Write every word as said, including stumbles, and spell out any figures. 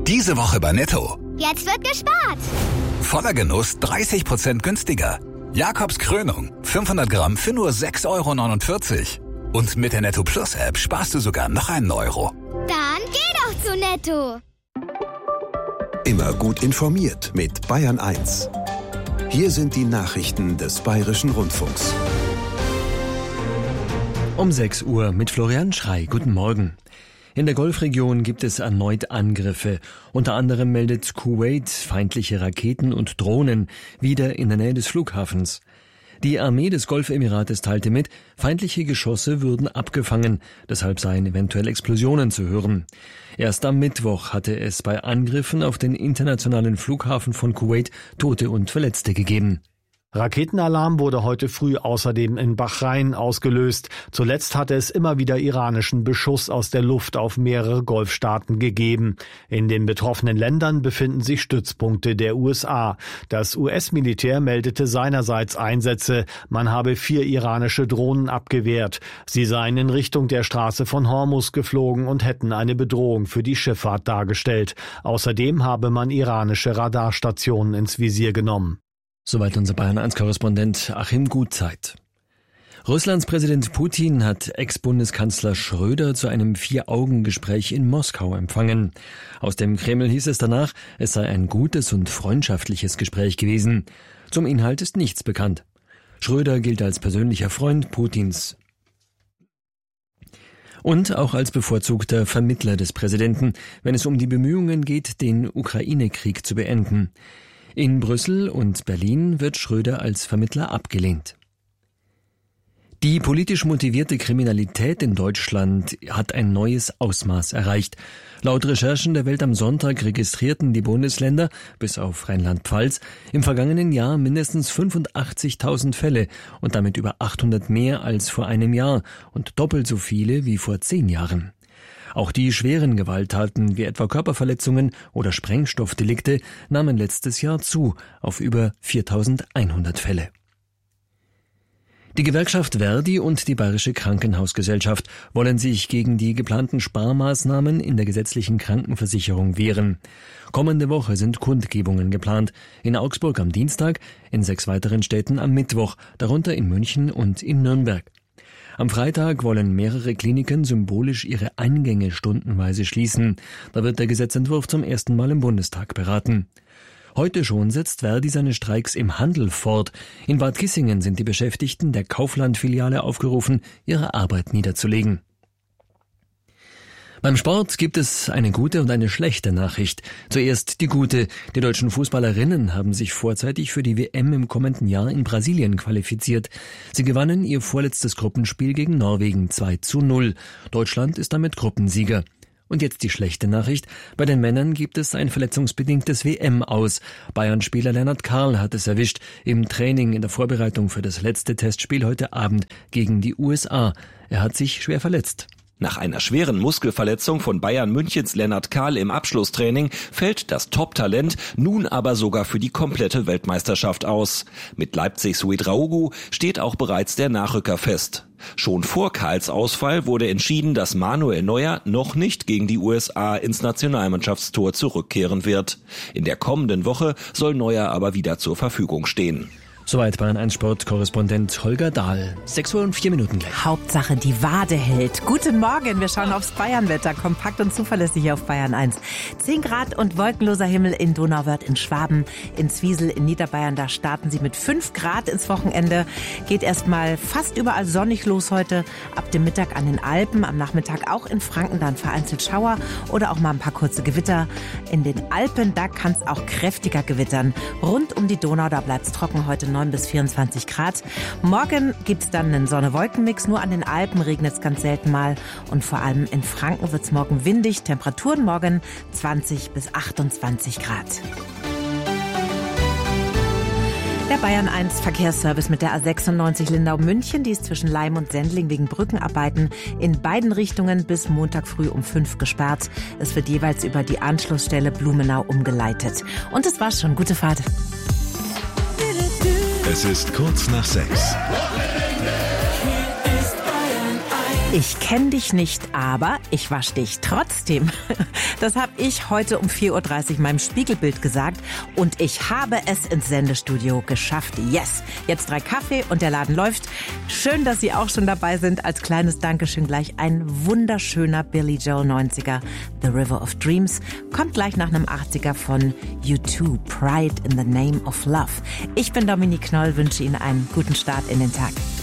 Diese Woche bei Netto. Jetzt wird gespart. Voller Genuss dreißig Prozent günstiger. Jakobs Krönung, fünfhundert Gramm für nur sechs Euro neunundvierzig. Und mit der Netto Plus App sparst du sogar noch einen Euro. Dann geh doch zu Netto. Immer gut informiert mit Bayern eins. Hier sind die Nachrichten des Bayerischen Rundfunks. Um sechs Uhr mit Florian Schrey. Guten Morgen. In der Golfregion gibt es erneut Angriffe. Unter anderem meldet Kuwait feindliche Raketen und Drohnen wieder in der Nähe des Flughafens. Die Armee des Golfemirates teilte mit, feindliche Geschosse würden abgefangen, deshalb seien eventuell Explosionen zu hören. Erst am Mittwoch hatte es bei Angriffen auf den internationalen Flughafen von Kuwait Tote und Verletzte gegeben. Raketenalarm wurde heute früh außerdem in Bahrain ausgelöst. Zuletzt hatte es immer wieder iranischen Beschuss aus der Luft auf mehrere Golfstaaten gegeben. In den betroffenen Ländern befinden sich Stützpunkte der U S A. Das U S-Militär meldete seinerseits Einsätze. Man habe vier iranische Drohnen abgewehrt. Sie seien in Richtung der Straße von Hormuz geflogen und hätten eine Bedrohung für die Schifffahrt dargestellt. Außerdem habe man iranische Radarstationen ins Visier genommen. Soweit unser Bayern eins Korrespondent Achim Gutzeit. Russlands Präsident Putin hat Ex-Bundeskanzler Schröder zu einem Vier-Augen-Gespräch in Moskau empfangen. Aus dem Kreml hieß es danach, es sei ein gutes und freundschaftliches Gespräch gewesen. Zum Inhalt ist nichts bekannt. Schröder gilt als persönlicher Freund Putins und auch als bevorzugter Vermittler des Präsidenten, wenn es um die Bemühungen geht, den Ukraine-Krieg zu beenden. In Brüssel und Berlin wird Schröder als Vermittler abgelehnt. Die politisch motivierte Kriminalität in Deutschland hat ein neues Ausmaß erreicht. Laut Recherchen der Welt am Sonntag registrierten die Bundesländer, bis auf Rheinland-Pfalz, im vergangenen Jahr mindestens fünfundachtzigtausend Fälle und damit über achthundert mehr als vor einem Jahr und doppelt so viele wie vor zehn Jahren. Auch die schweren Gewalttaten wie etwa Körperverletzungen oder Sprengstoffdelikte nahmen letztes Jahr zu auf über viertausendeinhundert Fälle. Die Gewerkschaft Verdi und die Bayerische Krankenhausgesellschaft wollen sich gegen die geplanten Sparmaßnahmen in der gesetzlichen Krankenversicherung wehren. Kommende Woche sind Kundgebungen geplant. In Augsburg am Dienstag, in sechs weiteren Städten am Mittwoch, darunter in München und in Nürnberg. Am Freitag wollen mehrere Kliniken symbolisch ihre Eingänge stundenweise schließen. Da wird der Gesetzentwurf zum ersten Mal im Bundestag beraten. Heute schon setzt Verdi seine Streiks im Handel fort. In Bad Kissingen sind die Beschäftigten der Kaufland-Filiale aufgerufen, ihre Arbeit niederzulegen. Beim Sport gibt es eine gute und eine schlechte Nachricht. Zuerst die gute. Die deutschen Fußballerinnen haben sich vorzeitig für die W M im kommenden Jahr in Brasilien qualifiziert. Sie gewannen ihr vorletztes Gruppenspiel gegen Norwegen zwei zu null. Deutschland ist damit Gruppensieger. Und jetzt die schlechte Nachricht. Bei den Männern gibt es ein verletzungsbedingtes W M-Aus. Bayern-Spieler Lennart Karl hat es erwischt im Training in der Vorbereitung für das letzte Testspiel heute Abend gegen die U S A. Er hat sich schwer verletzt. Nach einer schweren Muskelverletzung von Bayern Münchens Lennart Karl im Abschlusstraining fällt das Top-Talent nun aber sogar für die komplette Weltmeisterschaft aus. Mit Leipzigs Ouedraogo steht auch bereits der Nachrücker fest. Schon vor Karls Ausfall wurde entschieden, dass Manuel Neuer noch nicht gegen die U S A ins Nationalmannschaftstor zurückkehren wird. In der kommenden Woche soll Neuer aber wieder zur Verfügung stehen. Soweit Bayern eins Sportkorrespondent Holger Dahl. sechs Uhr und vier Minuten gleich. Hauptsache die Wade hält. Guten Morgen, wir schauen aufs Bayernwetter. Kompakt und zuverlässig auf Bayern eins. zehn Grad und wolkenloser Himmel in Donauwörth in Schwaben. In Zwiesel in Niederbayern, da starten sie mit fünf Grad ins Wochenende. Geht erstmal fast überall sonnig los heute. Ab dem Mittag an den Alpen, am Nachmittag auch in Franken dann vereinzelt Schauer oder auch mal ein paar kurze Gewitter. In den Alpen, da kann es auch kräftiger gewittern. Rund um die Donau, da bleibt es trocken heute neun bis vierundzwanzig Grad. Morgen gibt es dann einen Sonne-Wolken-Mix. Nur an den Alpen regnet es ganz selten mal. Und vor allem in Franken wird es morgen windig. Temperaturen morgen zwanzig bis achtundzwanzig Grad. Der Bayern eins Verkehrsservice mit der A sechsundneunzig Lindau-München, die ist zwischen Leim und Sendling wegen Brückenarbeiten in beiden Richtungen bis Montag früh um fünf gesperrt. Es wird jeweils über die Anschlussstelle Blumenau umgeleitet. Und das war's schon. Gute Fahrt. Es ist kurz nach sechs. Ich kenne dich nicht, aber ich wasch dich trotzdem. Das habe ich heute um vier Uhr dreißig meinem Spiegelbild gesagt und ich habe es ins Sendestudio geschafft. Yes! Jetzt drei Kaffee und der Laden läuft. Schön, dass Sie auch schon dabei sind. Als kleines Dankeschön gleich ein wunderschöner Billy Joel neunziger, The River of Dreams. Kommt gleich nach einem achtziger von U zwei, Pride in the Name of Love. Ich bin Dominique Knoll, wünsche Ihnen einen guten Start in den Tag.